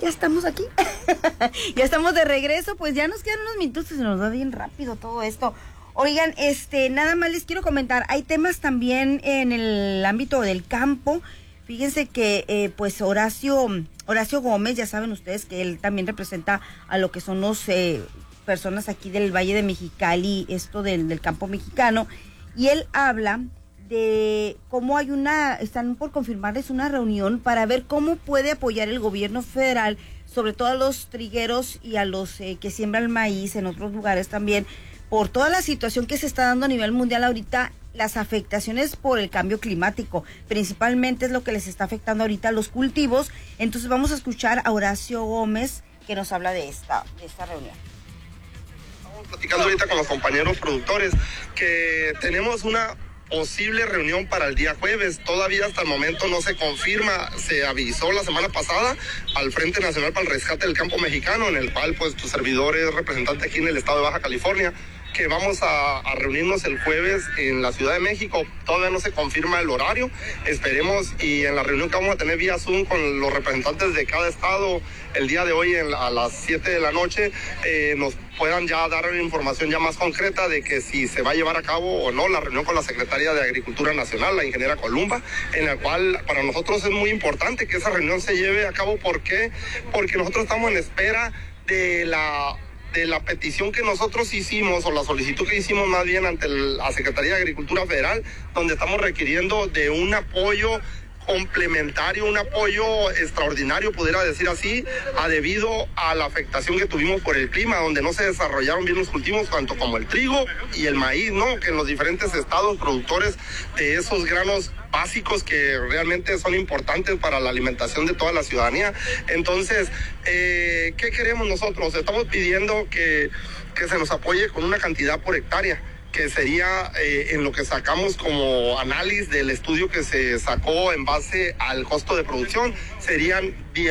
ya estamos aquí. Ya estamos de regreso, pues ya nos quedan unos minutos, se nos va bien rápido todo esto. Oigan, nada más les quiero comentar, hay temas también en el ámbito del campo. Fíjense que pues Horacio Gómez, ya saben ustedes que él también representa a lo que son los personas aquí del Valle de Mexicali, esto del campo mexicano, y él habla de cómo están por confirmarles una reunión para ver cómo puede apoyar el gobierno federal, sobre todo a los trigueros y a los que siembran maíz en otros lugares también, por toda la situación que se está dando a nivel mundial ahorita, las afectaciones por el cambio climático, principalmente es lo que les está afectando ahorita a los cultivos. Entonces vamos a escuchar a Horacio Gómez, que nos habla de esta reunión. Estamos platicando ahorita con los compañeros productores que tenemos una posible reunión para el día jueves. Todavía hasta el momento no se confirma. Se avisó la semana pasada al Frente Nacional para el Rescate del Campo Mexicano, en el cual pues tu servidor es representante aquí en el estado de Baja California, que vamos a reunirnos el jueves en la Ciudad de México. Todavía no se confirma el horario, esperemos, y en la reunión que vamos a tener vía Zoom con los representantes de cada estado el día de hoy a las 7 de la noche, nos puedan ya dar información ya más concreta de que si se va a llevar a cabo o no la reunión con la Secretaría de Agricultura Nacional, la ingeniera Columba, en la cual para nosotros es muy importante que esa reunión se lleve a cabo. ¿Por qué? Porque nosotros estamos en espera de la petición que nosotros hicimos, o la solicitud que hicimos más bien ante la Secretaría de Agricultura Federal, donde estamos requiriendo de un apoyo complementario, un apoyo extraordinario, pudiera decir así, debido a la afectación que tuvimos por el clima, donde no se desarrollaron bien los cultivos, tanto como el trigo y el maíz, ¿no? Que en los diferentes estados productores de esos granos básicos que realmente son importantes para la alimentación de toda la ciudadanía. Entonces, ¿qué queremos nosotros? Estamos pidiendo que se nos apoye con una cantidad por hectárea, que sería en lo que sacamos como análisis del estudio que se sacó en base al costo de producción, serían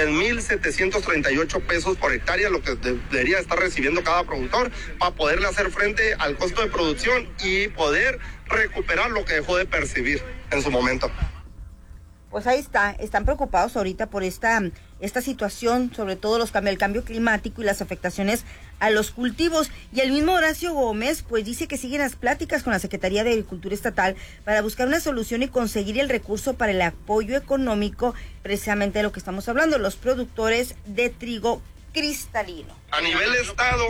10,738 pesos por hectárea, lo que debería estar recibiendo cada productor para poderle hacer frente al costo de producción y poder recuperar lo que dejó de percibir en su momento. Pues ahí están preocupados ahorita por esta situación, sobre todo el cambio climático y las afectaciones a los cultivos. Y el mismo Horacio Gómez pues dice que siguen las pláticas con la Secretaría de Agricultura Estatal para buscar una solución y conseguir el recurso para el apoyo económico, precisamente de lo que estamos hablando, los productores de trigo cristalino. A nivel estado,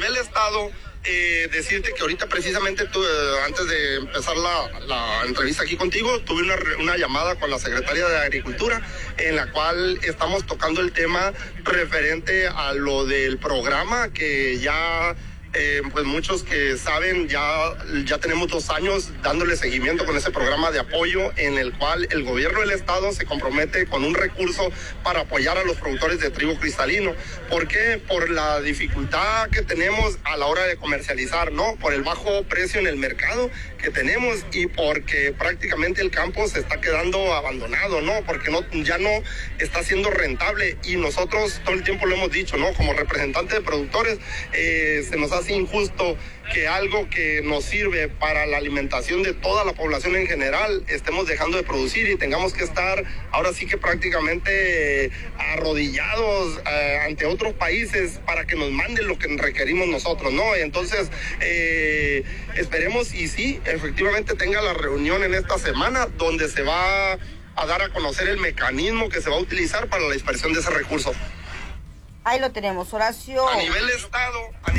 decirte que ahorita precisamente antes de empezar la entrevista aquí contigo, tuve una llamada con la Secretaría de Agricultura, en la cual estamos tocando el tema referente a lo del programa que ya pues muchos que saben, ya tenemos 2 años dándole seguimiento con ese programa de apoyo, en el cual el gobierno del estado se compromete con un recurso para apoyar a los productores de trigo cristalino. ¿Por qué? Por la dificultad que tenemos a la hora de comercializar, ¿no? Por el bajo precio en el mercado que tenemos, y porque prácticamente el campo se está quedando abandonado, ¿no? Porque ya no está siendo rentable, y nosotros todo el tiempo lo hemos dicho, ¿no? Como representantes de productores, se nos hace injusto que algo que nos sirve para la alimentación de toda la población en general estemos dejando de producir y tengamos que estar ahora sí que prácticamente arrodillados ante otros países para que nos manden lo que requerimos nosotros, ¿no? Entonces, esperemos y sí, efectivamente tenga la reunión en esta semana, donde se va a dar a conocer el mecanismo que se va a utilizar para la dispersión de ese recurso. Ahí lo tenemos, Horacio. A nivel estado.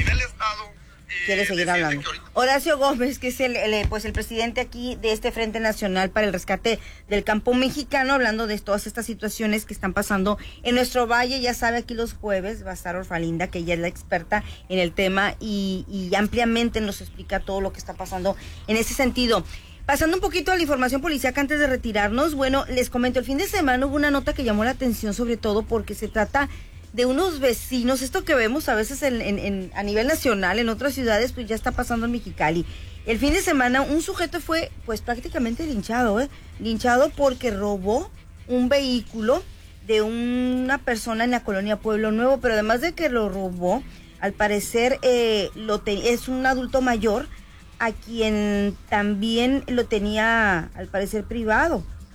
Quiere seguir hablando. Horacio Gómez, que es el presidente aquí de este Frente Nacional para el Rescate del Campo Mexicano, hablando de todas estas situaciones que están pasando en nuestro valle. Ya sabe, aquí los jueves va a estar Orfalinda, que ella es la experta en el tema y ampliamente nos explica todo lo que está pasando en ese sentido. Pasando un poquito a la información policíaca antes de retirarnos, bueno, les comento, el fin de semana hubo una nota que llamó la atención, sobre todo porque se trata de unos vecinos, esto que vemos a veces a nivel nacional, en otras ciudades, pues ya está pasando en Mexicali. El fin de semana un sujeto fue pues prácticamente linchado porque robó un vehículo de una persona en la colonia Pueblo Nuevo, pero además de que lo robó, al parecer es un adulto mayor a quien también lo tenía al parecer privado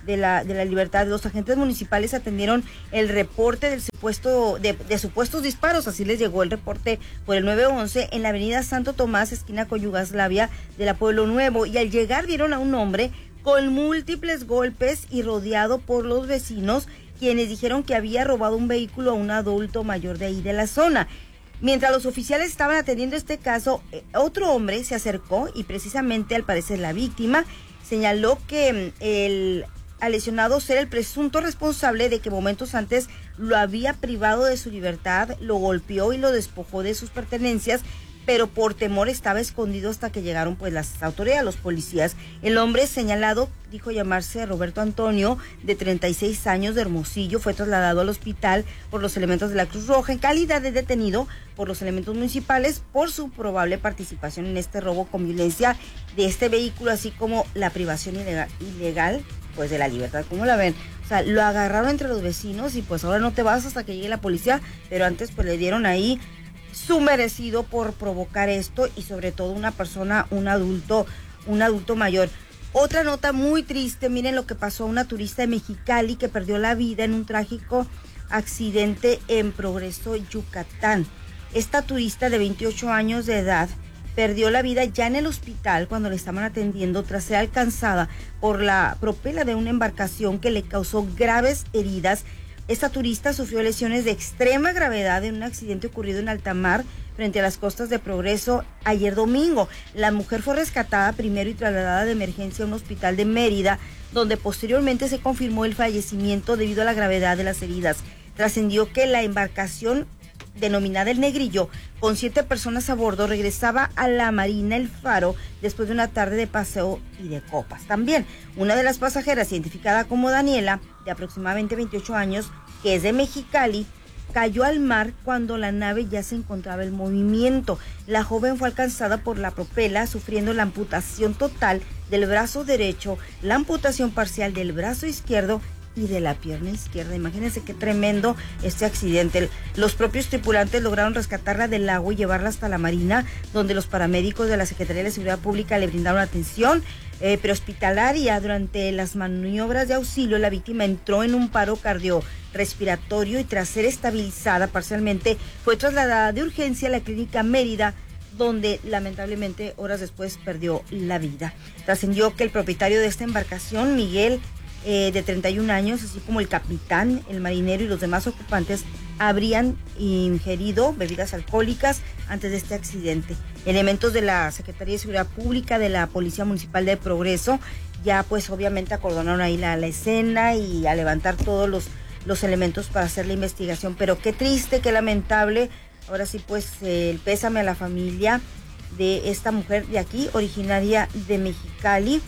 de la Libertad. Los agentes municipales atendieron el reporte del supuesto de supuestos disparos, así les llegó el reporte por el 911 en la avenida Santo Tomás, esquina con Yugoslavia de la Pueblo Nuevo, y al llegar vieron a un hombre con múltiples golpes y rodeado por los vecinos, quienes dijeron que había robado un vehículo a un adulto mayor de ahí de la zona. Mientras los oficiales estaban atendiendo este caso, otro hombre se acercó y precisamente, al parecer la víctima, señaló que el lesionado ser el presunto responsable de que momentos antes lo había privado de su libertad, lo golpeó y lo despojó de sus pertenencias, pero por temor estaba escondido hasta que llegaron pues las autoridades, los policías. El hombre señalado dijo llamarse Roberto Antonio, de 36 años, de Hermosillo. Fue trasladado al hospital por los elementos de la Cruz Roja en calidad de detenido por los elementos municipales por su probable participación en este robo con violencia de este vehículo, así como la privación ilegal pues de la libertad. ¿Cómo la ven? O sea, lo agarraron entre los vecinos y pues ahora no te vas hasta que llegue la policía, pero antes pues le dieron ahí su merecido por provocar esto, y sobre todo una persona, un adulto mayor. Otra nota muy triste, miren lo que pasó a una turista de Mexicali que perdió la vida en un trágico accidente en Progreso, Yucatán. Esta turista de 28 años de edad perdió la vida ya en el hospital cuando le estaban atendiendo tras ser alcanzada por la propela de una embarcación que le causó graves heridas. Esta turista sufrió lesiones de extrema gravedad en un accidente ocurrido en alta mar frente a las costas de Progreso ayer domingo. La mujer fue rescatada primero y trasladada de emergencia a un hospital de Mérida, donde posteriormente se confirmó el fallecimiento debido a la gravedad de las heridas. Trascendió que la embarcación, denominada El Negrillo, con 7 personas a bordo, regresaba a la Marina El Faro después de una tarde de paseo y de copas. También una de las pasajeras, identificada como Daniela, de aproximadamente 28 años, que es de Mexicali, cayó al mar cuando la nave ya se encontraba en movimiento. La joven fue alcanzada por la propela, sufriendo la amputación total del brazo derecho, la amputación parcial del brazo izquierdo y de la pierna izquierda. Imagínense qué tremendo este accidente. Los propios tripulantes lograron rescatarla del agua y llevarla hasta la marina, donde los paramédicos de la Secretaría de Seguridad Pública le brindaron atención prehospitalaria. Durante las maniobras de auxilio, la víctima entró en un paro cardiorrespiratorio y tras ser estabilizada parcialmente fue trasladada de urgencia a la clínica Mérida, donde lamentablemente horas después perdió la vida. Trascendió que el propietario de esta embarcación, Miguel, de 31 años, así como el capitán, el marinero y los demás ocupantes, habrían ingerido bebidas alcohólicas antes de este accidente. Elementos de la Secretaría de Seguridad Pública, de la Policía Municipal de Progreso, ya pues obviamente acordonaron ahí la escena y a levantar todos los elementos para hacer la investigación. Pero qué triste, qué lamentable. Ahora sí pues el pésame a la familia de esta mujer de aquí, originaria de Mexicali,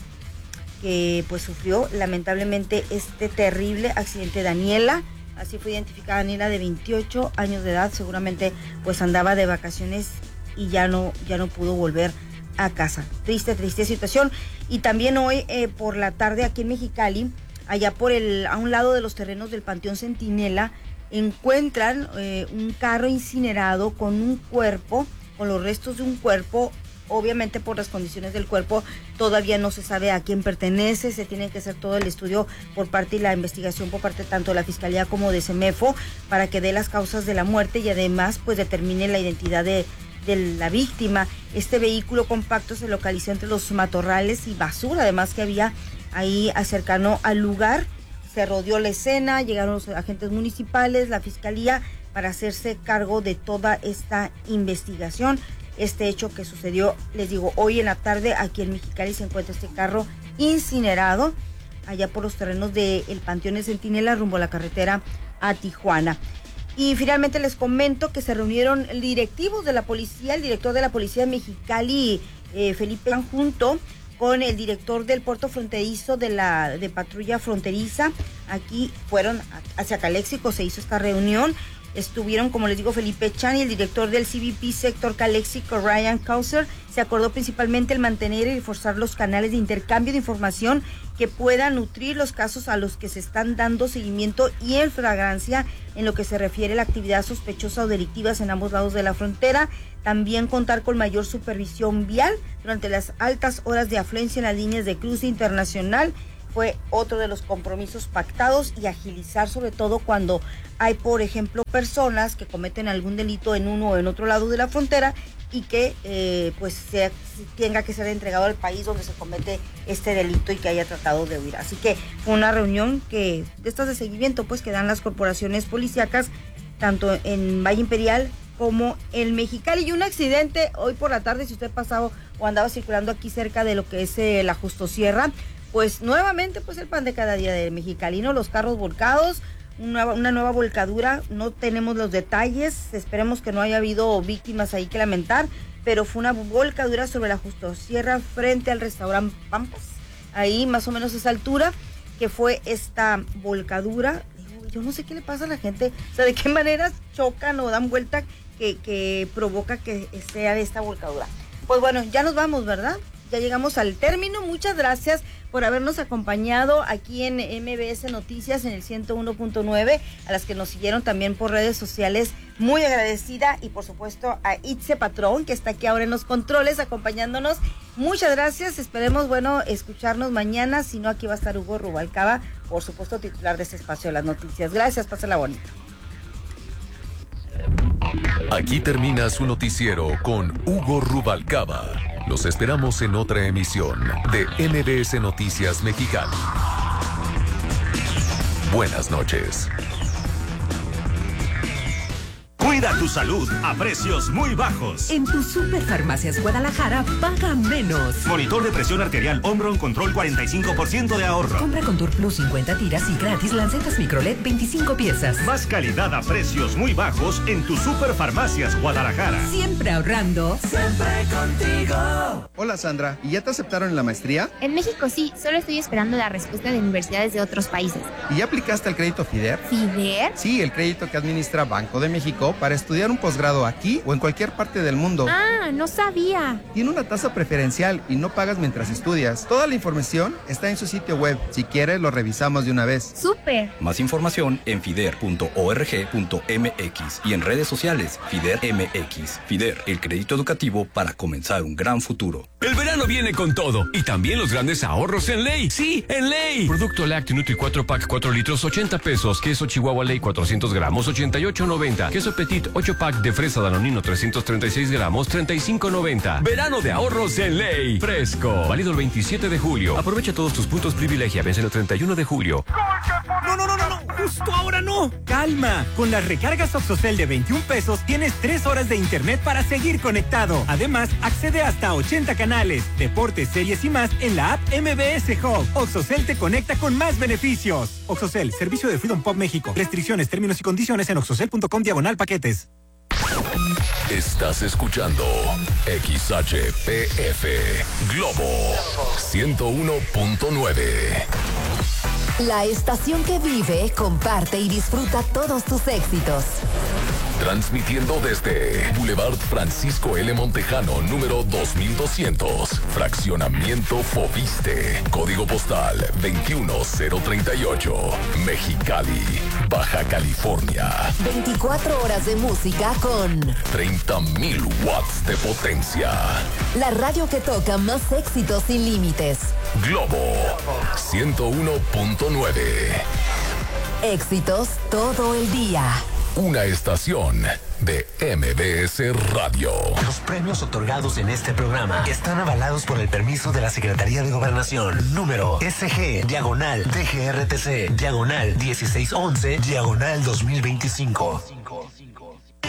que pues sufrió lamentablemente este terrible accidente. Daniela, así fue identificada, Daniela, de 28 años de edad, seguramente pues andaba de vacaciones y ya no pudo volver a casa. Triste situación. Y también hoy por la tarde aquí en Mexicali, allá a un lado de los terrenos del Panteón Centinela, encuentran un carro incinerado con un cuerpo, con los restos de un cuerpo. Obviamente por las condiciones del cuerpo todavía no se sabe a quién pertenece, se tiene que hacer todo el estudio por parte y la investigación por parte tanto de la Fiscalía como de CEMEFO para que dé las causas de la muerte y además pues determine la identidad de la víctima. Este vehículo compacto se localizó entre los matorrales y basura, además que había ahí cercano al lugar. Se rodeó la escena, llegaron los agentes municipales, la Fiscalía, para hacerse cargo de toda esta investigación. Este hecho que sucedió, les digo, hoy en la tarde aquí en Mexicali se encuentra este carro incinerado allá por los terrenos del Panteón de Centinela rumbo a la carretera a Tijuana. Y finalmente les comento que se reunieron directivos de la policía, el director de la policía de Mexicali, Felipe, junto con el director del puerto fronterizo de patrulla fronteriza. Aquí fueron hacia Calexico, se hizo esta reunión. Estuvieron, como les digo, Felipe Chan y el director del CBP Sector Calexico, Ryan Causer. Se acordó principalmente el mantener y reforzar los canales de intercambio de información que puedan nutrir los casos a los que se están dando seguimiento y en flagrancia en lo que se refiere a la actividad sospechosa o delictivas en ambos lados de la frontera. También contar con mayor supervisión vial durante las altas horas de afluencia en las líneas de cruce internacional fue otro de los compromisos pactados, y agilizar sobre todo cuando hay, por ejemplo, personas que cometen algún delito en uno o en otro lado de la frontera y que tenga que ser entregado al país donde se comete este delito y que haya tratado de huir. Así que fue una reunión de estas de seguimiento pues que dan las corporaciones policíacas tanto en Valle Imperial como en Mexicali. Y un accidente hoy por la tarde, si usted pasaba o andaba circulando aquí cerca de lo que es la Justosierra, pues nuevamente pues el pan de cada día de Mexicali, ¿no? Los carros volcados, una nueva volcadura, no tenemos los detalles, esperemos que no haya habido víctimas ahí que lamentar, pero fue una volcadura sobre la Justosierra frente al restaurante Pampas, ahí más o menos a esa altura que fue esta volcadura. Yo no sé qué le pasa a la gente, o sea, de qué manera chocan o dan vuelta que provoca que sea de esta volcadura. Pues bueno, ya nos vamos, ¿verdad? Ya llegamos al término. Muchas gracias por habernos acompañado aquí en MBS Noticias en el 101.9, a las que nos siguieron también por redes sociales, muy agradecida, y por supuesto a Itze Patrón, que está aquí ahora en los controles acompañándonos. Muchas gracias, esperemos, escucharnos mañana, si no aquí va a estar Hugo Rubalcaba, por supuesto titular de este espacio de las noticias. Gracias, pásala bonita. Aquí termina su noticiero con Hugo Rubalcaba. Los esperamos en otra emisión de MBS Noticias Mexicali. Buenas noches. Cuida tu salud a precios muy bajos. En tu Superfarmacias Guadalajara, paga menos. Monitor de presión arterial Omron Control, 45% de ahorro. Compra Contour Plus 50 tiras y gratis lancetas Microlet 25 piezas. Más calidad a precios muy bajos en tu Superfarmacias Guadalajara. Siempre ahorrando. Siempre contigo. Hola Sandra, ¿y ya te aceptaron en la maestría? En México sí, solo estoy esperando la respuesta de universidades de otros países. ¿Y ya aplicaste al crédito FIDER? ¿FIDER? Sí, el crédito que administra Banco de México para estudiar un posgrado aquí o en cualquier parte del mundo. Ah, no sabía. Tiene una tasa preferencial y no pagas mientras estudias. Toda la información está en su sitio web. Si quieres, lo revisamos de una vez. ¡Súper! Más información en fider.org.mx y en redes sociales FIDER MX. FIDER, el crédito educativo para comenzar un gran futuro. El verano viene con todo y también los grandes ahorros en Ley. ¡Sí, en Ley! Producto lácteo Nutri 4 Pack 4 litros, 80 pesos. Queso Chihuahua Ley 400 gramos, 88.90. Queso Petit 8 pack de fresa Danonino 336 gramos, 35.90. Verano de ahorros en Ley. Fresco. Válido el 27 de julio. Aprovecha todos tus puntos privilegia. Vence el 31 de julio. No. Justo ahora no. Calma. Con las recargas Oxocel de 21 pesos tienes 3 horas de internet para seguir conectado. Además, accede hasta 80 canales, deportes, series y más en la app MBS Hub. Oxocel te conecta con más beneficios. Oxocel, servicio de Freedom Pop México. Restricciones, términos y condiciones en oxocel.com/paquetes. Estás escuchando XHPF Globo 101.9. La estación que vive, comparte y disfruta todos tus éxitos. Transmitiendo desde Boulevard Francisco L. Montejano, número 2200, Fraccionamiento Fobiste, Código Postal 21038, Mexicali, Baja California. 24 horas de música con 30,000 watts de potencia. La radio que toca más éxitos sin límites. Globo 101.9. Éxitos todo el día. Una estación de MBS Radio. Los premios otorgados en este programa están avalados por el permiso de la Secretaría de Gobernación. Número SG/DGRTC/1611/2025.